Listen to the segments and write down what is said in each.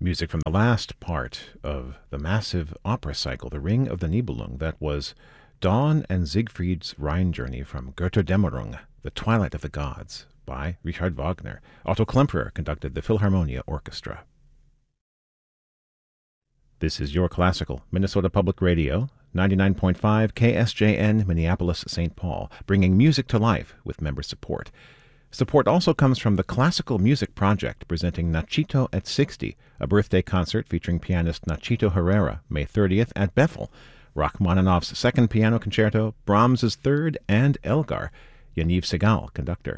Music from the last part of the massive opera cycle, The Ring of the Nibelung. That was Dawn and Siegfried's Rhine Journey from Götterdämmerung, The Twilight of the Gods, by Richard Wagner. Otto Klemperer conducted the Philharmonia Orchestra. This is Your Classical, Minnesota Public Radio, 99.5 KSJN, Minneapolis, St. Paul, bringing music to life with member support. Support also comes from the Classical Music Project, presenting Nachito at 60, a birthday concert featuring pianist Nachito Herrera, May 30th at Bethel, Rachmaninoff's Second Piano Concerto, Brahms's Third, and Elgar, Yaniv Segal, conductor.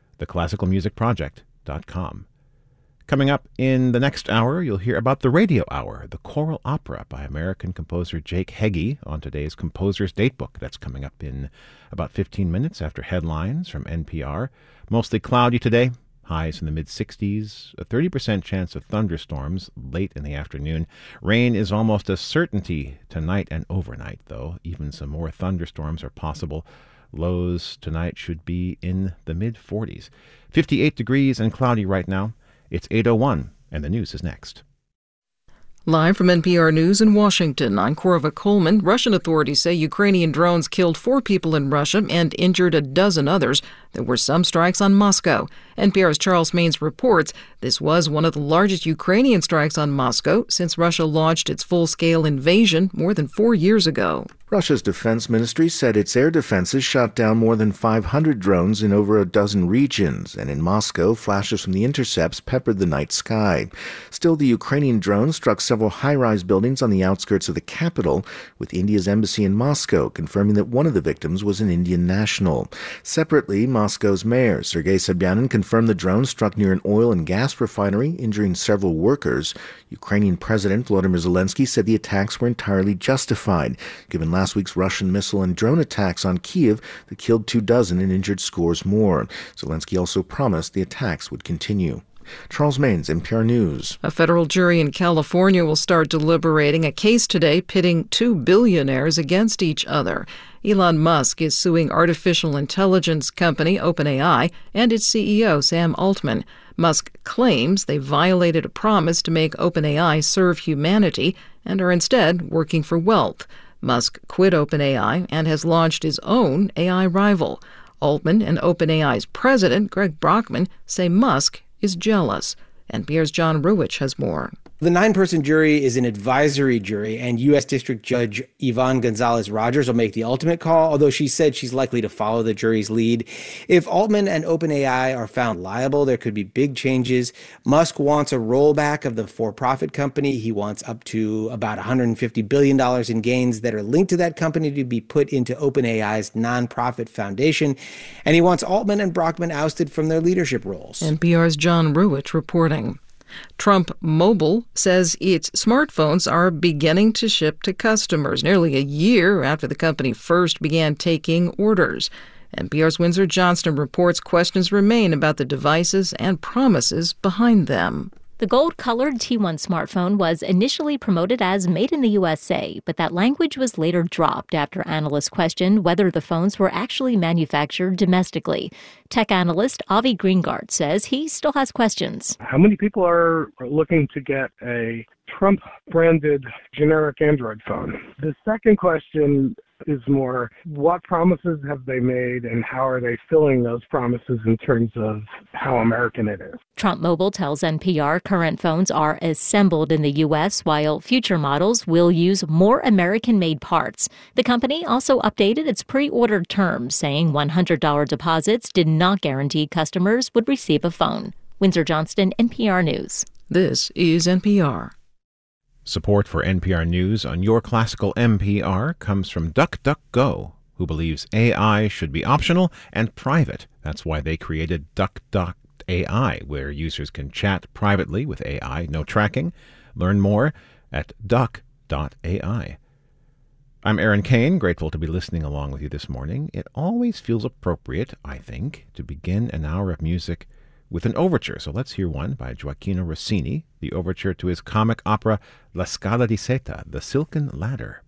TheClassicalMusicProject.com. Coming up in the next hour, you'll hear about the Radio Hour, the choral opera by American composer Jake Heggie on today's Composer's Datebook. That's coming up in about 15 minutes after headlines from NPR. Mostly cloudy today, highs in the mid-60s, a 30% chance of thunderstorms late in the afternoon. Rain is almost a certainty tonight and overnight, though. Even some more thunderstorms are possible. Lows tonight should be in the mid-40s. 58 degrees and cloudy right now. It's 8:01, and the news is next. Live from NPR News in Washington, I'm Korva Coleman. Russian authorities say Ukrainian drones killed 4 people in Russia and injured a dozen others. There were some strikes on Moscow. NPR's Charles Maines reports this was one of the largest Ukrainian strikes on Moscow since Russia launched its full-scale invasion more than 4 years ago. Russia's defense ministry said its air defenses shot down more than 500 drones in over a dozen regions, and in Moscow, flashes from the intercepts peppered the night sky. Still, the Ukrainian drones struck several high-rise buildings on the outskirts of the capital, with India's embassy in Moscow confirming that one of the victims was an Indian national. Separately, Moscow's mayor, Sergei Sobyanin, confirmed the drone struck near an oil and gas refinery, injuring several workers. Ukrainian President Volodymyr Zelensky said the attacks were entirely justified, given last week's Russian missile and drone attacks on Kyiv that killed 24 and injured scores more. Zelensky also promised the attacks would continue. Charles Maines, NPR News. A federal jury in California will start deliberating a case today pitting 2 billionaires against each other. Elon Musk is suing artificial intelligence company OpenAI and its CEO, Sam Altman. Musk claims they violated a promise to make OpenAI serve humanity and are instead working for wealth. Musk quit OpenAI and has launched his own AI rival. Altman and OpenAI's president, Greg Brockman, say Musk is jealous. NPR's John Ruwitch has more. The 9-person jury is an advisory jury, and U.S. District Judge Yvonne Gonzalez-Rogers will make the ultimate call, although she said she's likely to follow the jury's lead. If Altman and OpenAI are found liable, there could be big changes. Musk wants a rollback of the for-profit company. He wants up to about $150 billion in gains that are linked to that company to be put into OpenAI's nonprofit foundation. And he wants Altman and Brockman ousted from their leadership roles. NPR's John Ruwitch reporting. Trump Mobile says its smartphones are beginning to ship to customers nearly a year after the company first began taking orders. NPR's Windsor Johnston reports questions remain about the devices and promises behind them. The gold-colored T1 smartphone was initially promoted as made in the USA, but that language was later dropped after analysts questioned whether the phones were actually manufactured domestically. Tech analyst Avi Greengard says he still has questions. How many people are looking to get a Trump-branded generic Android phone? The second question is more, what promises have they made and how are they filling those promises in terms of how American it is? Trump Mobile tells NPR current phones are assembled in the U.S., while future models will use more American-made parts. The company also updated its pre-order terms, saying $100 deposits did not guarantee customers would receive a phone. Windsor Johnston, NPR News. This is NPR. Support for NPR News on Your Classical NPR comes from DuckDuckGo, who believes AI should be optional and private. That's why they created DuckDuckAI, where users can chat privately with AI, no tracking. Learn more at duck.ai. I'm Aaron Kane, grateful to be listening along with you this morning. It always feels appropriate, I think, to begin an hour of music with an overture. So let's hear one by Gioacchino Rossini, the overture to his comic opera La Scala di Seta, The Silken Ladder.